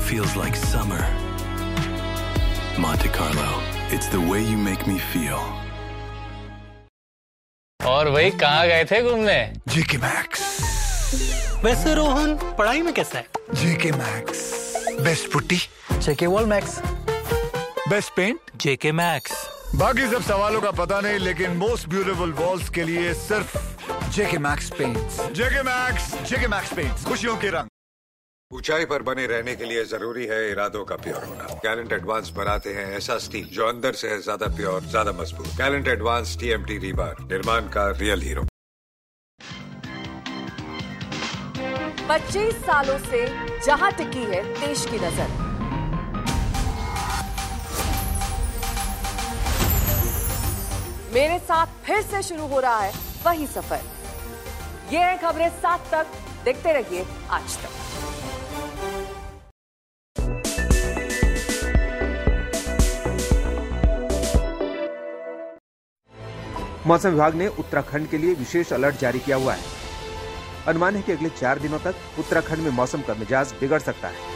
feels like summer. Monte Carlo, it's the way you make me feel. और भाई कहाँ गए थे घूमने? जेके मैक्स। वैसे रोहन पढ़ाई में कैसा है? जेके मैक्स बेस्ट पुट्टी, जेके वॉल मैक्स, बेस्ट पेंट, जेके मैक्स। बाकी सब सवालों का पता नहीं, लेकिन मोस्ट ब्यूटीफुल वॉल्स के लिए सिर्फ जेके मैक्स पेंट्स। जेके मैक्स पेंट्स, खुशियों के रंग। ऊंचाई पर बने रहने के लिए जरूरी है इरादों का प्योर होना। गैलेंट एडवांस बनाते हैं ऐसा स्टील जो अंदर से है ज्यादा प्योर, ज्यादा मजबूत। गैलेंट एडवांस TMT रीबार, निर्माण का रियल हीरो। 25 सालों से जहां टिकी है देश की नजर, मेरे साथ फिर से शुरू हो रहा है वही सफर। ये है खबरें 7 तक, देखते रहिए आज तक। मौसम विभाग ने उत्तराखंड के लिए विशेष अलर्ट जारी किया हुआ है। अनुमान है कि अगले 4 दिनों तक उत्तराखंड में मौसम का मिजाज बिगड़ सकता है।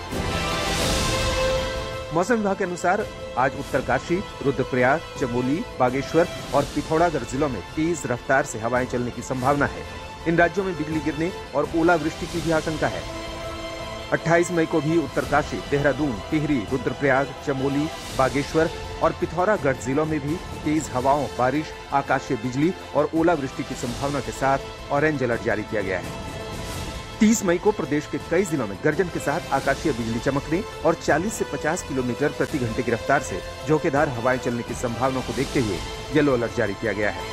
मौसम विभाग के अनुसार आज उत्तरकाशी, रुद्रप्रयाग, चमोली, बागेश्वर और पिथौरागढ़ जिलों में तेज रफ्तार से हवाएं चलने की संभावना है। इन राज्यों में बिजली गिरने और ओलावृष्टि की भी आशंका है। 28 मई को भी उत्तरकाशी, देहरादून, टिहरी, रुद्रप्रयाग, चमोली, बागेश्वर और पिथौरागढ़ जिलों में भी तेज हवाओं, बारिश, आकाशीय बिजली और ओलावृष्टि की संभावना के साथ ऑरेंज अलर्ट जारी किया गया है। 30 मई को प्रदेश के कई जिलों में गर्जन के साथ आकाशीय बिजली चमकने और 40 से 50 किलोमीटर प्रति घंटे की रफ्तार से झोंकेदार हवाएं चलने की संभावना को देखते हुए येलो अलर्ट जारी किया गया है।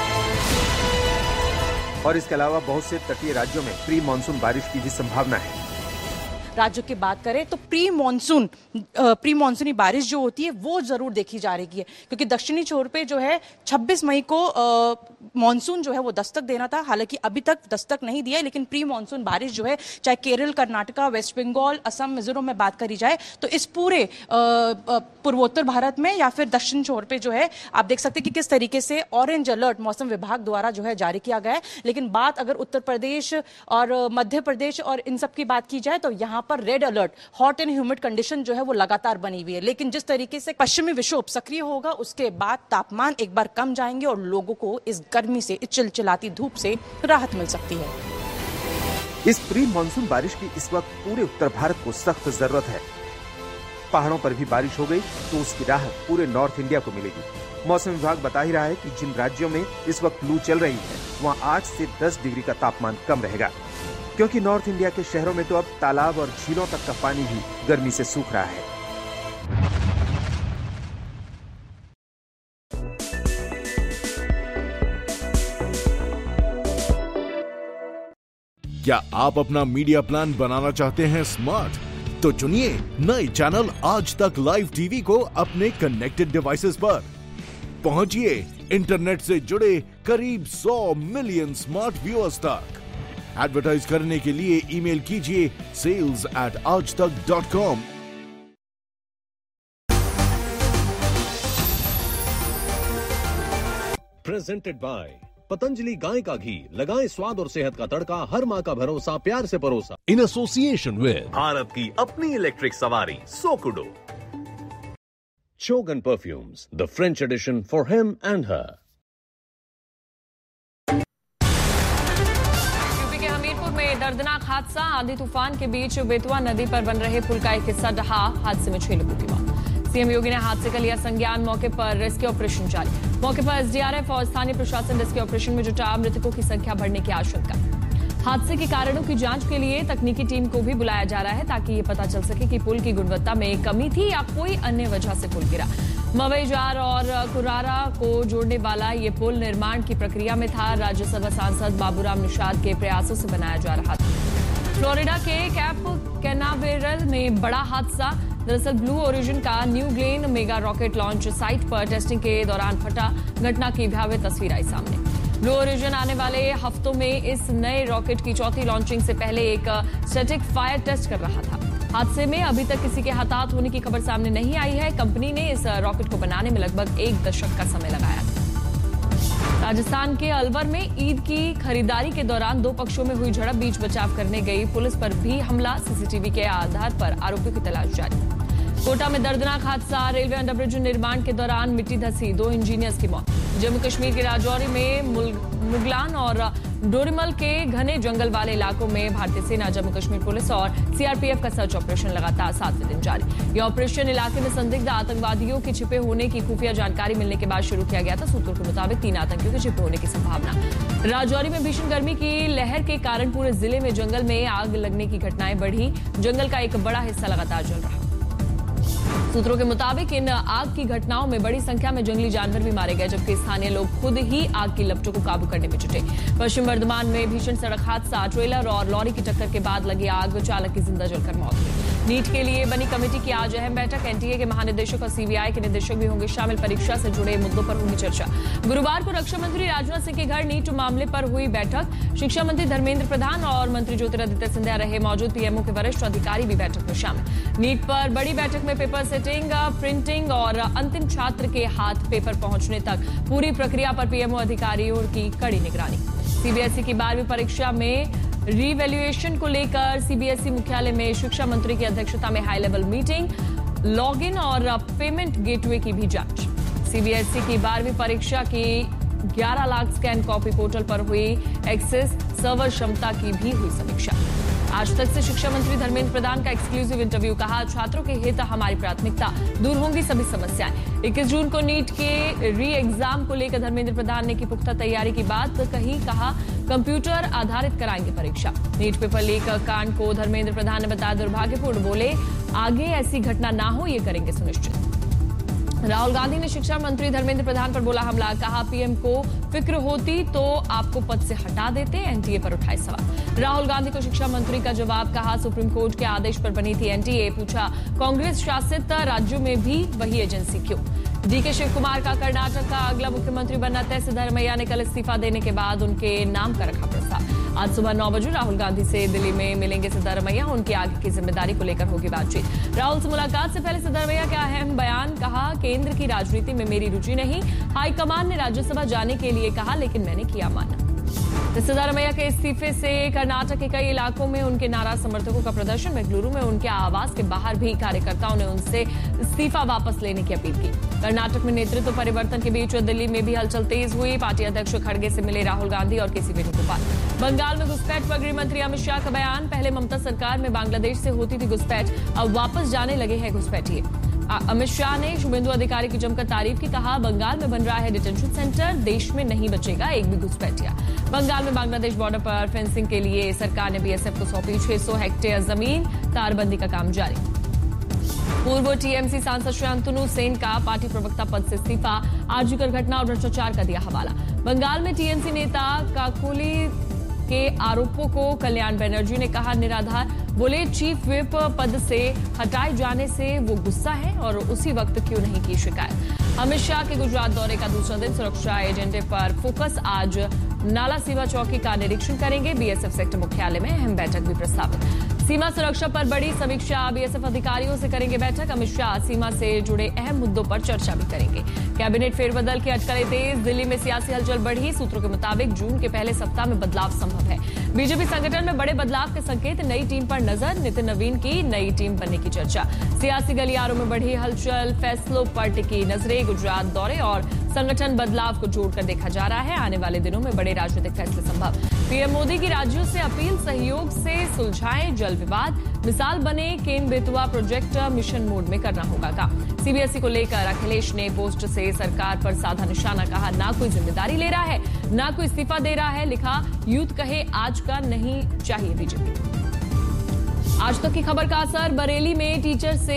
और इसके अलावा बहुत से तटीय राज्यों में प्री मानसून बारिश की भी संभावना है। राज्यों की बात करें तो प्री मानसूनी बारिश जो होती है वो जरूर देखी जा रही है, क्योंकि दक्षिणी छोर पे जो है 26 मई को मानसून जो है वो दस्तक देना था। हालांकि अभी तक दस्तक नहीं दिया है, लेकिन प्री मानसून बारिश जो है, चाहे केरल, कर्नाटका, वेस्ट बंगाल, असम, मिजोरम में बात करी जाए तो इस पूरे पूर्वोत्तर भारत में या फिर दक्षिण छोर पे जो है आप देख सकते हैं कि किस तरीके से ऑरेंज अलर्ट मौसम विभाग द्वारा जो है जारी किया गया है। लेकिन बात अगर उत्तर प्रदेश और मध्य प्रदेश और इन सब की बात की जाए तो यहाँ पर red alert, hot and humid condition जो है वो लगातार बनी हुई है। लेकिन जिस तरीके से पश्चिमी विक्षोभ सक्रिय होगा उसके बाद तापमान एक बार कम जाएंगे और लोगों को इस गर्मी से, इस चिलचिलाती धूप से राहत मिल सकती है। इस प्री मानसून बारिश की इस वक्त पूरे उत्तर भारत को सख्त जरूरत है। पहाड़ों पर भी बारिश हो गई तो उसकी राहत पूरे नॉर्थ इंडिया को मिलेगी। मौसम विभाग बता ही रहा है कि जिन राज्यों में इस वक्त लू चल रही है वहाँ 8 से 10 डिग्री का तापमान कम रहेगा, क्योंकि नॉर्थ इंडिया के शहरों में तो अब तालाब और झीलों तक का पानी भी गर्मी से सूख रहा है। क्या आप अपना मीडिया प्लान बनाना चाहते हैं स्मार्ट? तो चुनिए नए चैनल आज तक लाइव टीवी को अपने कनेक्टेड डिवाइसेस पर। पहुंचिए इंटरनेट से जुड़े करीब 100 मिलियन स्मार्ट व्यूअर्स तक। एडवर्टाइज करने के लिए ईमेल कीजिए sales@aajtak.com। प्रेजेंटेड बाय पतंजलि गाय का घी, लगाएं स्वाद और सेहत का तड़का, हर माँ का भरोसा, प्यार से परोसा। इन एसोसिएशन विद भारत की अपनी इलेक्ट्रिक सवारी सोकुडो। चोगन perfumes, the French addition for him and हर। दर्दनाक हादसा, आंधी तूफान के बीच बेतवा नदी पर बन रहे पुल का एक हिस्सा ढहा, हादसे में 6 लोगों की मौत। सीएम योगी ने हादसे का लिया संज्ञान, मौके पर रेस्क्यू ऑपरेशन जारी। मौके पर एसडीआरएफ और स्थानीय प्रशासन रेस्क्यू ऑपरेशन में जुटा, मृतकों की संख्या बढ़ने की आशंका। हादसे के कारणों की जांच के लिए तकनीकी टीम को भी बुलाया जा रहा है ताकि ये पता चल सके कि पुल की गुणवत्ता में कमी थी या कोई अन्य वजह से पुल गिरा। मवईजार और कुरारा को जोड़ने वाला ये पुल निर्माण की प्रक्रिया में था। राज्यसभा सांसद बाबूराम निषाद के प्रयासों से बनाया जा रहा था। फ्लोरिडा के कैप कैनावेरल में बड़ा हादसा, दरअसल ब्लू ओरिजिन का new Glenn mega rocket launch site पर टेस्टिंग के दौरान फटा। घटना की भयावह तस्वीर आई सामने। ब्लू ओरिजिन आने वाले हफ्तों में इस नए रॉकेट की चौथी लॉन्चिंग से पहले एक स्टैटिक फायर टेस्ट कर रहा था। हादसे में अभी तक किसी के हताहत होने की खबर सामने नहीं आई है। कंपनी ने इस रॉकेट को बनाने में लगभग 1 दशक का समय लगाया था। राजस्थान के अलवर में ईद की खरीदारी के दौरान दो पक्षों में हुई झड़प, बीच बचाव करने गई पुलिस पर भी हमला, सीसीटीवी के आधार पर आरोपियों की तलाश जारी। कोटा में दर्दनाक हादसा, रेलवे अंडरब्रिज निर्माण के दौरान मिट्टी धंसी, 2 इंजीनियर्स की मौत। जम्मू कश्मीर के राजौरी में मुगलान और डोरीमल के घने जंगल वाले इलाकों में भारतीय सेना, जम्मू कश्मीर पुलिस और सीआरपीएफ का सर्च ऑपरेशन लगातार 7वें दिन जारी। यह ऑपरेशन इलाके में संदिग्ध आतंकवादियों के छिपे होने की खुफिया जानकारी मिलने के बाद शुरू किया गया था। सूत्रों के मुताबिक 3 आतंकियों के छिपे होने की संभावना। राजौरी में भीषण गर्मी की लहर के कारण पूरे जिले में जंगल में आग लगने की घटनाएं बढ़ी। जंगल का एक बड़ा हिस्सा लगातार जल रहा। सूत्रों के मुताबिक इन आग की घटनाओं में बड़ी संख्या में जंगली जानवर भी मारे गए, जबकि स्थानीय लोग खुद ही आग की लपटों को काबू करने में जुटे। पश्चिम बर्धमान में भीषण सड़क हादसा, ट्रेलर और लॉरी की टक्कर के बाद लगी आग, चालक की जिंदा जलकर मौत हुई। नीट के लिए बनी कमेटी की आज अहम बैठक, एनटीए के महानिदेशक और सीबीआई के निदेशक भी होंगे शामिल। परीक्षा से जुड़े मुद्दों पर होगी चर्चा। गुरुवार को रक्षा मंत्री राजनाथ सिंह के घर नीट मामले पर हुई बैठक। शिक्षा मंत्री धर्मेंद्र प्रधान और मंत्री ज्योतिरादित्य सिंधिया रहे मौजूद। पीएमओ के वरिष्ठ अधिकारी भी बैठक में शामिल। नीट पर बड़ी बैठक में पेपर सेटिंग, प्रिंटिंग और अंतिम छात्र के हाथ पेपर पहुंचने तक पूरी प्रक्रिया पर पीएमओ अधिकारियों की कड़ी निगरानी। सीबीएसई की 12वीं परीक्षा में रीवैल्यूएशन को लेकर सीबीएसई मुख्यालय में शिक्षा मंत्री की अध्यक्षता में हाई लेवल मीटिंग, लॉगिन और पेमेंट गेटवे की भी जांच। सीबीएसई की 12वीं परीक्षा की 11 लाख स्कैन कॉपी पोर्टल पर हुई एक्सेस, सर्वर क्षमता की भी हुई समीक्षा। आज तक से शिक्षा मंत्री धर्मेंद्र प्रधान का एक्सक्लूसिव इंटरव्यू, कहा छात्रों के हित हमारी प्राथमिकता, दूर होंगी सभी समस्याएं। 21 जून को नीट के री एग्जाम को लेकर धर्मेंद्र प्रधान ने की पुख्ता तैयारी की बात कही, कहा कंप्यूटर आधारित कराएंगे परीक्षा। नीट पेपर लीक कांड को धर्मेंद्र प्रधान ने बताया दुर्भाग्यपूर्ण, बोले आगे ऐसी घटना ना हो ये करेंगे सुनिश्चित। राहुल गांधी ने शिक्षा मंत्री धर्मेंद्र प्रधान पर बोला हमला, कहा पीएम को फिक्र होती तो आपको पद से हटा देते, एनटीए पर उठाए सवाल। राहुल गांधी को शिक्षा मंत्री का जवाब, कहा सुप्रीम कोर्ट के आदेश पर बनी थी एनटीए, पूछा कांग्रेस शासित राज्यों में भी वही एजेंसी क्यों। डीके शिव कुमार का कर्नाटक का अगला मुख्यमंत्री बनना तय, सिद्धरमैया ने कल इस्तीफा देने के बाद उनके नाम का रखा प्रस्ताव। आज सुबह 9 बजे राहुल गांधी से दिल्ली में मिलेंगे सिद्धरमैया, उनकी आगे की जिम्मेदारी को लेकर होगी बातचीत। राहुल से मुलाकात से पहले सिद्धरमैया का अहम बयान, कहा केंद्र की राजनीति में मेरी रुचि नहीं, हाईकमान ने राज्यसभा जाने के लिए कहा लेकिन मैंने किया माना। सिद्धरमैया के इस्तीफे से कर्नाटक के कई इलाकों में उनके नाराज समर्थकों का प्रदर्शन। बेंगलुरु में उनके आवास के बाहर भी कार्यकर्ताओं ने उनसे इस्तीफा वापस लेने की अपील की। कर्नाटक में नेतृत्व परिवर्तन के बीच दिल्ली में भी हलचल तेज हुई। पार्टी अध्यक्ष खड़गे से मिले राहुल गांधी और केसी वेणुगोपाल। बंगाल में घुसपैठ पर गृह मंत्री अमित शाह का बयान, पहले ममता सरकार में बांग्लादेश से होती थी घुसपैठ, अब वापस जाने लगे हैं घुसपैठिए। अमित शाह ने शुभेंदु अधिकारी की जमकर तारीफ की, कहा बंगाल में बन रहा है डिटेंशन सेंटर, देश में नहीं बचेगा एक भी घुसपैठिया। बंगाल में बांग्लादेश बॉर्डर पर फेंसिंग के लिए सरकार ने बीएसएफ को सौंपी 600 हेक्टेयर जमीन, तारबंदी का काम जारी। पूर्व टीएमसी सांसद शांतनु सेन का पार्टी प्रवक्ता पद से इस्तीफा, आरजीकर घटना और भ्रष्टाचार का दिया हवाला। बंगाल में टीएमसी नेता काकोली के आरोपों को कल्याण बनर्जी ने कहा निराधार, बोले चीफ व्हिप पद से हटाए जाने से वो गुस्सा है और उसी वक्त क्यों नहीं की शिकायत। अमित शाह के गुजरात दौरे का दूसरा दिन, सुरक्षा एजेंडे पर फोकस, आज नाला सीमा चौकी का निरीक्षण करेंगे। बीएसएफ सेक्टर मुख्यालय में अहम बैठक भी प्रस्तावित। सीमा सुरक्षा पर बड़ी समीक्षा, बीएसएफ अधिकारियों से करेंगे बैठक। अमित शाह सीमा से जुड़े अहम मुद्दों पर चर्चा भी करेंगे। कैबिनेट फेरबदल की अटकलें तेज, दिल्ली में सियासी हलचल बढ़ी। सूत्रों के मुताबिक जून के पहले सप्ताह में बदलाव संभव है। बीजेपी संगठन में बड़े बदलाव के संकेत, नई टीम पर नजर, नितिन नवीन की नई टीम बनने की चर्चा। सियासी गलियारों में बढ़ी हलचल, फैसलों पर टिकी नजरें, गुजरात दौरे और संगठन बदलाव को जोड़कर देखा जा रहा है। आने वाले दिनों में बड़े राजनीतिक फैसले संभव। पीएम मोदी की राज्यों से अपील, सहयोग से सुलझाएं जल विवाद, मिसाल बने Ken Betwa project, mission mode में करना होगा काम। सीबीएसई को लेकर अखिलेश ने पोस्ट से सरकार पर साधा निशाना, कहा ना कोई जिम्मेदारी ले रहा है ना कोई इस्तीफा दे रहा है, लिखा यूथ कहे आज का नहीं चाहिए बीजेपी। आज तक की खबर का असर, बरेली में टीचर से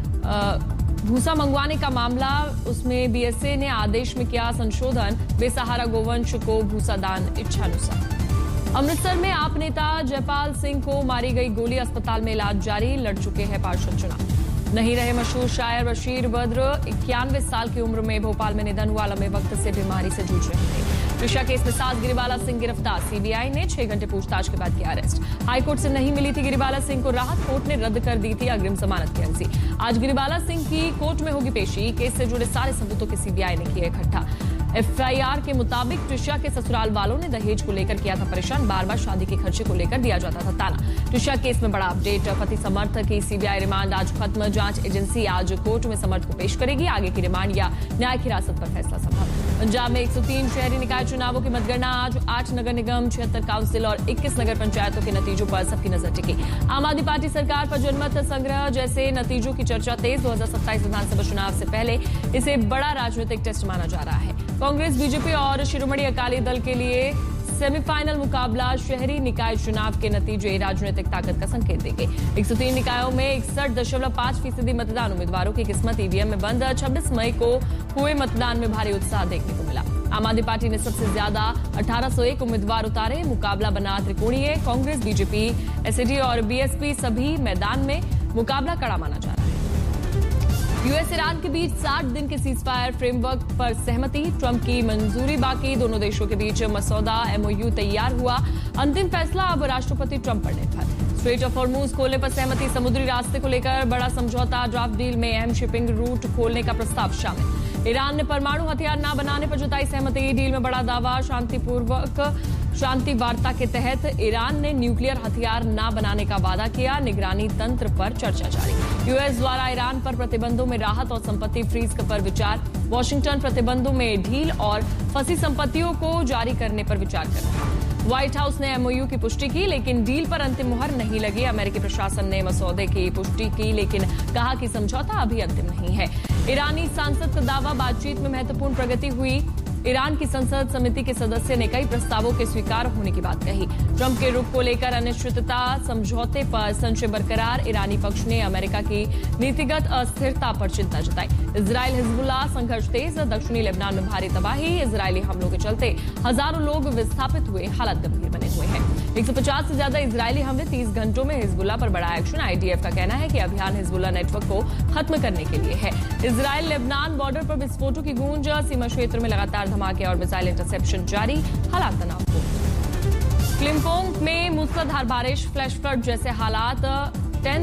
भूसा मंगवाने का मामला, उसमें बीएसए ने आदेश में किया संशोधन, बेसहारा गोवंश को भूसा दान इच्छानुसार। अमृतसर में आप नेता जयपाल सिंह को मारी गई गोली, अस्पताल में इलाज जारी, लड़ चुके हैं पार्षद चुनाव। नहीं रहे मशहूर शायर बशीर बद्र, 91 साल की उम्र में भोपाल में निधन हुआ, लंबे वक्त से बीमारी से जूझ रहे थे। त्रिशा केस में साथ गिरिबाला सिंह गिरफ्तार, सीबीआई ने 6 घंटे पूछताछ के बाद किया अरेस्ट। हाईकोर्ट से नहीं मिली थी गिरिबाला सिंह को राहत, कोर्ट ने रद्द कर दी थी अग्रिम जमानत की अर्जी। आज गिरिबाला सिंह की कोर्ट में होगी पेशी, केस से जुड़े सारे सबूतों के सीबीआई ने किए इकट्ठा। एफआईआर के मुताबिक ट्रिशा के ससुराल वालों ने दहेज को लेकर किया था परेशान, बार बार शादी के खर्चे को लेकर दिया जाता था ताना। ट्रिशा केस में बड़ा अपडेट, पति समर्थ की सीबीआई रिमांड आज खत्म, जांच एजेंसी आज कोर्ट में समर्थ को पेश करेगी, आगे की रिमांड या न्यायिक हिरासत पर फैसला संभव। पंजाब में 103 शहरी निकाय चुनावों की मतगणना आज, 8 नगर निगम, 76 काउंसिल और 21 नगर पंचायतों के नतीजों पर सबकी नजर टिकी। आम आदमी पार्टी सरकार पर जनमत संग्रह जैसे नतीजों की चर्चा तेज, 2027 विधानसभा चुनाव से पहले इसे बड़ा राजनीतिक टेस्ट माना जा रहा है। कांग्रेस, बीजेपी और शिरोमणि अकाली दल के लिए सेमीफाइनल मुकाबला, शहरी निकाय चुनाव के नतीजे राजनीतिक ताकत का संकेत देंगे। 103 निकायों में 61.5% मतदान, उम्मीदवारों की किस्मत ईवीएम में बंद। 26 मई को हुए मतदान में भारी उत्साह देखने को मिला। आम आदमी पार्टी ने सबसे ज्यादा 1801 उम्मीदवार उतारे, मुकाबला बना त्रिकोणीय, कांग्रेस, बीजेपी, एसएडी और बीएसपी सभी मैदान में, मुकाबला कड़ा माना जा रहा है। यूएस ईरान के बीच 60 दिन के सीजफायर फ्रेमवर्क पर सहमति, ट्रंप की मंजूरी बाकी, दोनों देशों के बीच मसौदा एमओयू तैयार हुआ, अंतिम फैसला अब राष्ट्रपति ट्रंप पर निर्भर। स्ट्रेट ऑफ हॉर्मुज खोलने पर सहमति, समुद्री रास्ते को लेकर बड़ा समझौता, ड्राफ्ट डील में अहम शिपिंग रूट खोलने का प्रस्ताव शामिल। ईरान ने परमाणु हथियार न बनाने पर जताई सहमति, डील में बड़ा दावा, शांति वार्ता के तहत ईरान ने न्यूक्लियर हथियार न बनाने का वादा किया, निगरानी तंत्र पर चर्चा जारी। यूएस द्वारा ईरान पर प्रतिबंधों में राहत और संपत्ति फ्रीज पर विचार, वॉशिंगटन प्रतिबंधों में ढील और फंसी संपत्तियों को जारी करने पर विचार कर रहा है। व्हाइट हाउस ने एमओयू की पुष्टि की, लेकिन डील पर अंतिम मुहर नहीं लगी। अमेरिकी प्रशासन ने मसौदे की पुष्टि की, लेकिन कहा कि समझौता अभी अंतिम नहीं है। ईरानी सांसद का दावा, बातचीत में महत्वपूर्ण प्रगति हुई। ईरान की संसद समिति के सदस्य ने कई प्रस्तावों के स्वीकार होने की बात कही। ट्रंप के रुख को लेकर अनिश्चितता, समझौते पर संशय बरकरार, ईरानी पक्ष ने अमेरिका की नीतिगत अस्थिरता पर चिंता जताई। इजराइल हिजबुल्लाह संघर्ष तेज, दक्षिणी लेबनान में भारी तबाही, इजरायली हमलों के चलते हजारों लोग विस्थापित हुए, हालात गंभीर बने हुए हैं। 150 से ज्यादा इजरायली हमले 30 घंटों में, हिजबुल्लाह पर बड़ा एक्शन। आईडीएफ का कहना है कि अभियान हिजबुल्लाह नेटवर्क को खत्म करने के लिए है। इजराइल लेबनान बॉर्डर पर विस्फोटों की गूंज, सीमा क्षेत्र में लगातार धमाके और मिसाइल इंटरसेप्शन जारी, हालात तनावपूर्ण। क्लिम्पोंग में मूसलाधार बारिश, फ्लैश फ्लड जैसे हालात,